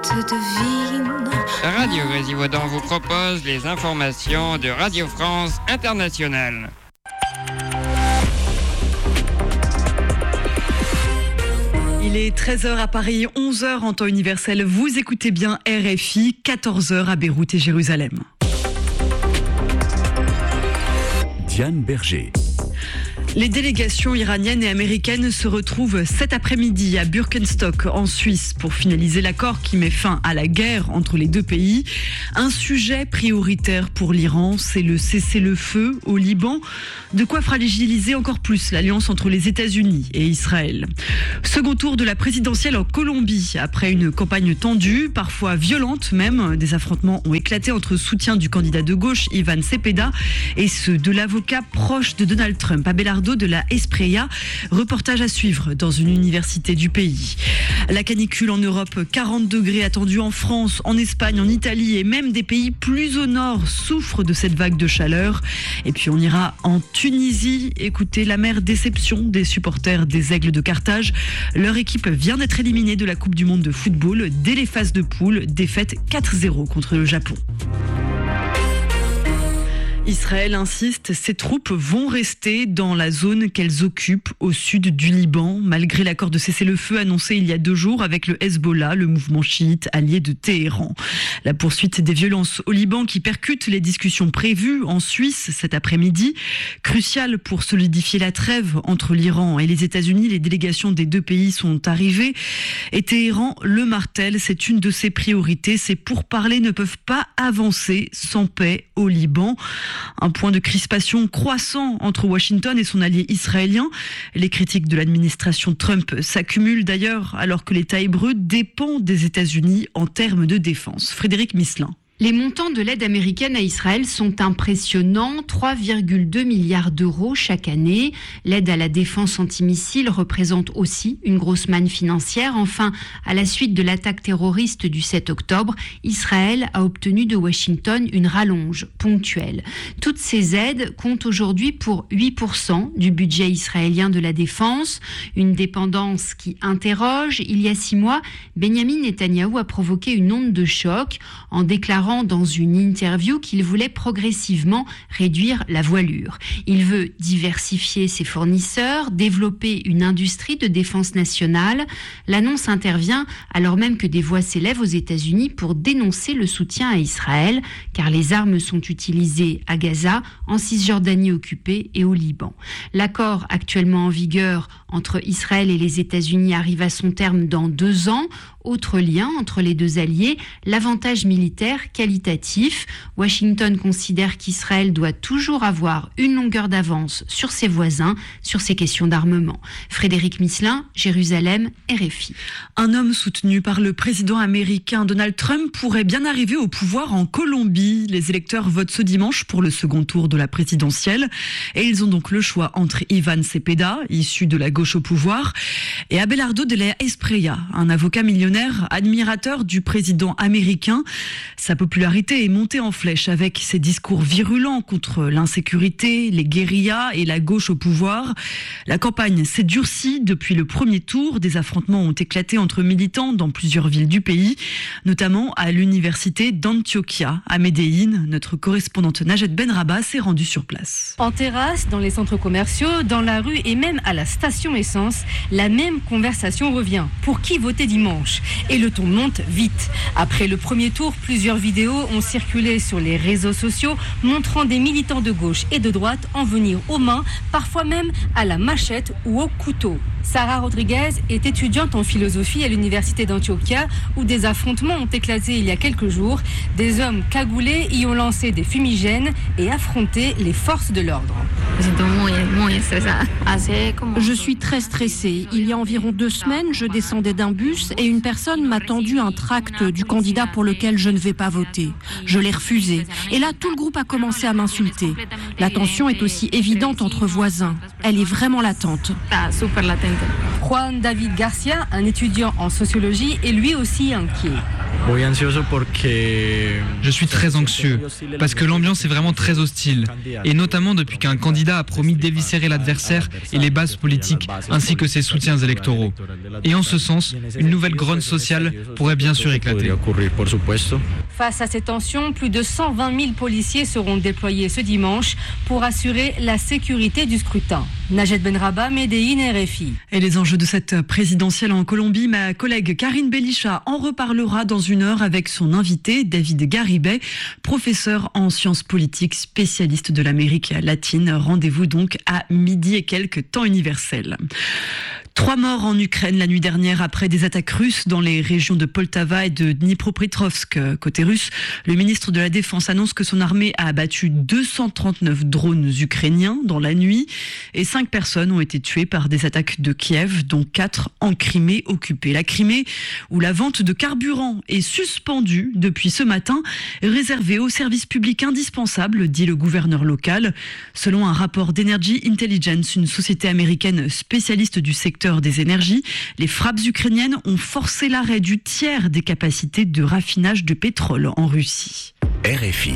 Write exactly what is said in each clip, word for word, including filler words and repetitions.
Radio Résivodan vous propose les informations de Radio France Internationale. Il est treize heures à Paris, onze heures en temps universel. Vous écoutez bien R F I, quatorze heures à Beyrouth et Jérusalem. Diane Berger. Les délégations iraniennes et américaines se retrouvent cet après-midi à Birkenstock, en Suisse, pour finaliser l'accord qui met fin à la guerre entre les deux pays. Un sujet prioritaire pour l'Iran, c'est le cessez-le-feu au Liban. De quoi fragiliser encore plus l'alliance entre les États-Unis et Israël. Second tour de la présidentielle en Colombie. Après une campagne tendue, parfois violente même, des affrontements ont éclaté entre soutiens du candidat de gauche, Iván Cepeda, et ceux de l'avocat proche de Donald Trump, Abelardo de la Espriella. Reportage à suivre dans une université du pays. La canicule en Europe, quarante degrés attendus en France, en Espagne, en Italie et même des pays plus au nord souffrent de cette vague de chaleur. Et puis on ira en Tunisie écouter l'amère déception des supporters des Aigles de Carthage. Leur équipe vient d'être éliminée de la Coupe du Monde de football dès les phases de poule, défaite quatre zéro contre le Japon. Israël insiste, ses troupes vont rester dans la zone qu'elles occupent au sud du Liban, malgré l'accord de cessez-le-feu annoncé il y a deux jours avec le Hezbollah, le mouvement chiite allié de Téhéran. La poursuite des violences au Liban qui percute les discussions prévues en Suisse cet après-midi. Crucial pour solidifier la trêve entre l'Iran et les États-Unis, les délégations des deux pays sont arrivées. Et Téhéran le martèle, c'est une de ses priorités. Ces pourparlers ne peuvent pas avancer sans paix au Liban. Un point de crispation croissant entre Washington et son allié israélien. Les critiques de l'administration Trump s'accumulent d'ailleurs alors que l'État hébreu dépend des États-Unis en termes de défense. Frédéric Misselin. Les montants de l'aide américaine à Israël sont impressionnants, trois virgule deux milliards d'euros chaque année. L'aide à la défense antimissile représente aussi une grosse manne financière. Enfin, à la suite de l'attaque terroriste du sept octobre, Israël a obtenu de Washington une rallonge ponctuelle. Toutes ces aides comptent aujourd'hui pour huit pour cent du budget israélien de la défense, une dépendance qui interroge. Il y a six mois, Benyamin Netanyahou a provoqué une onde de choc en déclarant dans une interview qu'il voulait progressivement réduire la voilure. Il veut diversifier ses fournisseurs, développer une industrie de défense nationale. L'annonce intervient alors même que des voix s'élèvent aux États-Unis pour dénoncer le soutien à Israël, car les armes sont utilisées à Gaza, en Cisjordanie occupée et au Liban. L'accord actuellement en vigueur entre Israël et les États-Unis arrive à son terme dans deux ans. Autre lien entre les deux alliés, l'avantage militaire qualitatif. Washington considère qu'Israël doit toujours avoir une longueur d'avance sur ses voisins sur ces questions d'armement. Frédéric Misselin, Jérusalem, R F I. Un homme soutenu par le président américain Donald Trump pourrait bien arriver au pouvoir en Colombie. Les électeurs votent ce dimanche pour le second tour de la présidentielle et ils ont donc le choix entre Iván Cepeda, issu de la gauche au pouvoir, et Abelardo de la Espriella, un avocat millionnaire admirateur du président américain. Sa popularité est montée en flèche avec ses discours virulents contre l'insécurité, les guérillas et la gauche au pouvoir. La campagne s'est durcie depuis le premier tour. Des affrontements ont éclaté entre militants dans plusieurs villes du pays, notamment à l'université d'Antioquia, à Médéine. Notre correspondante Najat Benrabah s'est rendue sur place. En terrasse, dans les centres commerciaux, dans la rue et même à la station essence, la même conversation revient. Pour qui voter dimanche ? Et le ton monte vite. Après le premier tour, plusieurs vidéos ont circulé sur les réseaux sociaux montrant des militants de gauche et de droite en venir aux mains, parfois même à la machette ou au couteau. Sarah Rodriguez est étudiante en philosophie à l'université d'Antioquia où des affrontements ont éclaté il y a quelques jours. Des hommes cagoulés y ont lancé des fumigènes et affronté les forces de l'ordre. Je suis très stressée. Il y a environ deux semaines, je descendais d'un bus et une personne m'a tendu un tract du candidat pour lequel je ne vais pas voter. Je l'ai refusé. Et là, tout le groupe a commencé à m'insulter. La tension est aussi évidente entre voisins. Elle est vraiment latente. Juan David Garcia, un étudiant en sociologie, est lui aussi inquiet. Je suis très anxieux parce que l'ambiance est vraiment très hostile et notamment depuis qu'un candidat a promis d'éviscérer l'adversaire et les bases politiques ainsi que ses soutiens électoraux. Et en ce sens, une nouvelle grogne sociale pourrait bien sûr éclater. Face à ces tensions, plus de cent vingt mille policiers seront déployés ce dimanche pour assurer la sécurité du scrutin. Najed Benraba, Médéine, R F I. Et les enjeux de cette présidentielle en Colombie, ma collègue Karine Belisha en reparlera dans une heure avec son invité David Garibay, professeur en sciences politiques, spécialiste de l'Amérique latine. Rendez-vous donc à midi et quelques temps universel. Trois morts en Ukraine la nuit dernière après des attaques russes dans les régions de Poltava et de Dnipropetrovsk. Côté russe, le ministre de la Défense annonce que son armée a abattu deux cent trente-neuf drones ukrainiens dans la nuit et cinq personnes ont été tuées par des attaques de Kiev, dont quatre en Crimée occupée. La Crimée, où la vente de carburant est suspendue depuis ce matin, réservée aux services publics indispensables, dit le gouverneur local. Selon un rapport d'Energy Intelligence, une société américaine spécialiste du secteur des énergies, les frappes ukrainiennes ont forcé l'arrêt du tiers des capacités de raffinage de pétrole en Russie. R F I.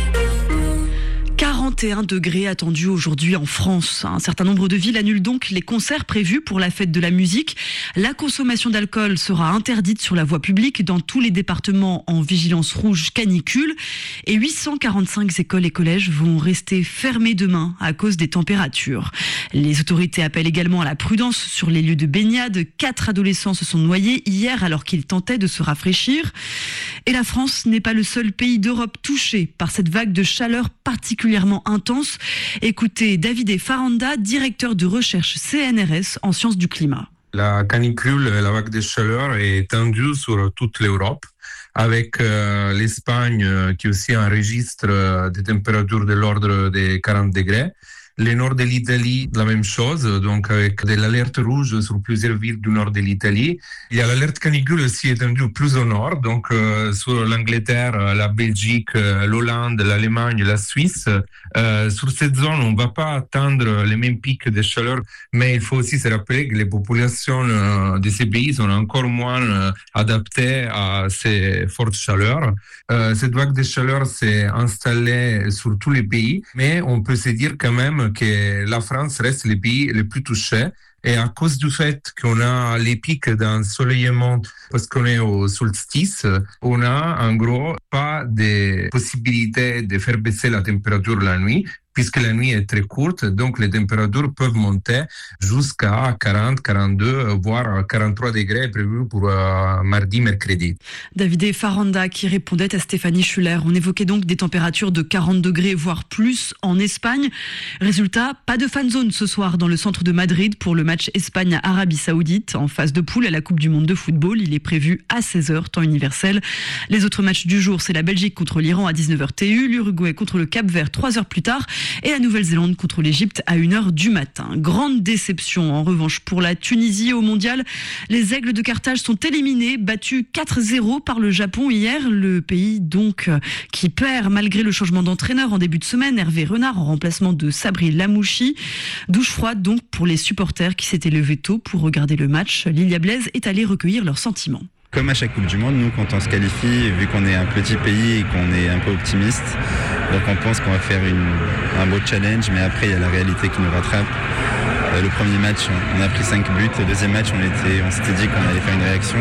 quarante et un degrés attendus aujourd'hui en France. Un certain nombre de villes annulent donc les concerts prévus pour la fête de la musique. La consommation d'alcool sera interdite sur la voie publique dans tous les départements en vigilance rouge canicule. Et huit cent quarante-cinq écoles et collèges vont rester fermés demain à cause des températures. Les autorités appellent également à la prudence sur les lieux de baignade. Quatre adolescents se sont noyés hier alors qu'ils tentaient de se rafraîchir. Et la France n'est pas le seul pays d'Europe touché par cette vague de chaleur particulièrement intense. Écoutez David Faranda, directeur de recherche C N R S en sciences du climat. La canicule, la vague de chaleur est étendue sur toute l'Europe, avec euh, l'Espagne euh, qui aussi enregistre euh, des températures de l'ordre des quarante degrés. Le nord de l'Italie, la même chose, donc avec de l'alerte rouge sur plusieurs villes du nord de l'Italie. Il y a l'alerte canicule aussi étendue plus au nord, donc euh, sur l'Angleterre, la Belgique, l'Hollande, l'Allemagne, la Suisse. Euh, sur cette zone, on ne va pas atteindre les mêmes pics de chaleur, mais il faut aussi se rappeler que les populations euh, de ces pays sont encore moins euh, adaptées à ces fortes chaleurs. Euh, cette vague de chaleur s'est installée sur tous les pays, mais on peut se dire quand même que la France reste le pays le plus touché. Et à cause du fait qu'on a les pics d'ensoleillement, parce qu'on est au solstice, on a en gros pas de possibilité de faire baisser la température la nuit, puisque la nuit est très courte, donc les températures peuvent monter jusqu'à quarante, quarante-deux, voire quarante-trois degrés prévus pour euh, mardi, mercredi. David Faranda qui répondait à Stéphanie Schuller. On évoquait donc des températures de quarante degrés, voire plus en Espagne. Résultat, pas de fan zone ce soir dans le centre de Madrid pour le match Espagne-Arabie Saoudite. En phase de poule à la Coupe du Monde de football, il est prévu à seize heures, temps universel. Les autres matchs du jour, c'est la Belgique contre l'Iran à dix-neuf heures T U, l'Uruguay contre le Cap-Vert trois heures plus tard, et la Nouvelle-Zélande contre l'Égypte à une heure du matin. Grande déception en revanche pour la Tunisie au mondial. Les Aigles de Carthage sont éliminés, battus quatre zéro par le Japon hier. Le pays donc qui perd malgré le changement d'entraîneur en début de semaine. Hervé Renard en remplacement de Sabri Lamouchi. Douche froide donc pour les supporters qui s'étaient levés tôt pour regarder le match. Lilia Blaise est allée recueillir leurs sentiments. Comme à chaque Coupe du Monde, nous, quand on se qualifie, vu qu'on est un petit pays et qu'on est un peu optimiste, donc on pense qu'on va faire une, un beau challenge, mais après, il y a la réalité qui nous rattrape. Euh, le premier match, on a pris cinq buts. Le deuxième match, on, était, on s'était dit qu'on allait faire une réaction.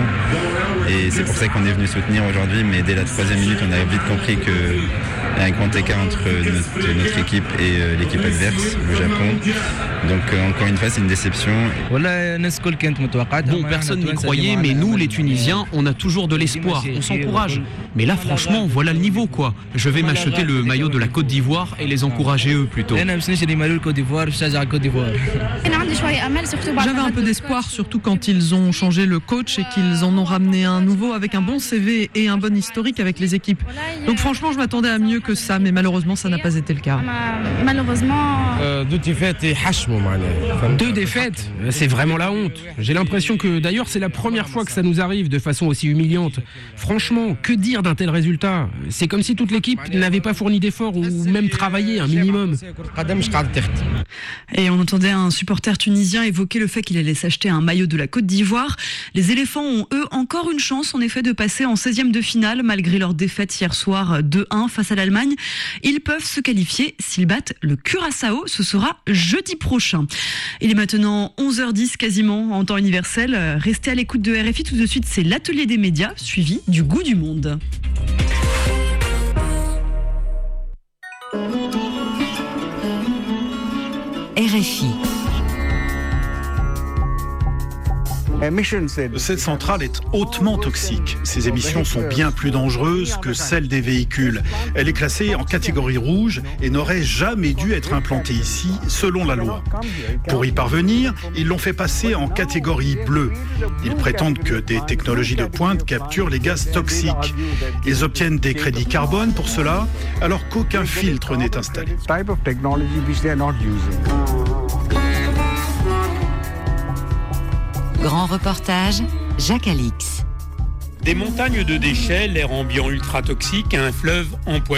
Et c'est pour ça qu'on est venu soutenir aujourd'hui. Mais dès la troisième minute, on a vite compris qu'il y a un grand écart entre notre, notre équipe et euh, l'équipe adverse, le Japon. Donc euh, encore une fois, c'est une déception. Bon, personne n'y croyait, mais nous, les Tunisiens, on a toujours de l'espoir, on s'encourage. Mais là, franchement, voilà le niveau, quoi. Je vais m'acheter le maillot de la Côte d'Ivoire et les encourager eux, plutôt. J'avais un peu d'espoir, surtout quand ils ont changé le coach et qu'ils en ont ramené un nouveau avec un bon C V et un bon historique avec les équipes. Donc franchement, je m'attendais à mieux que ça, mais malheureusement, ça n'a pas été le cas. Malheureusement... Euh, deux défaites et Deux défaites, c'est vraiment la honte. J'ai l'impression que, d'ailleurs, c'est la première fois que ça nous arrive de façon aussi humiliante. Franchement, que dire d'un tel résultat ? C'est comme si toute l'équipe n'avait pas fourni d'efforts ou même travaillé un minimum. Et on entendait un supporter reporter tunisien évoquait le fait qu'il allait s'acheter un maillot de la Côte d'Ivoire. Les éléphants ont, eux, encore une chance, en effet, de passer en seizième de finale, malgré leur défaite hier soir deux un face à l'Allemagne. Ils peuvent se qualifier s'ils battent le Curaçao. Ce sera jeudi prochain. Il est maintenant onze heures dix, quasiment, en temps universel. Restez à l'écoute de R F I. Tout de suite, c'est l'atelier des médias, suivi du goût du monde. R F I. Cette centrale est hautement toxique. Ses émissions sont bien plus dangereuses que celles des véhicules. Elle est classée en catégorie rouge et n'aurait jamais dû être implantée ici, selon la loi. Pour y parvenir, ils l'ont fait passer en catégorie bleue. Ils prétendent que des technologies de pointe capturent les gaz toxiques. Ils obtiennent des crédits carbone pour cela, alors qu'aucun filtre n'est installé. Grand reportage, Jacques Alix. Des montagnes de déchets, l'air ambiant ultra toxique, un fleuve empoisonné.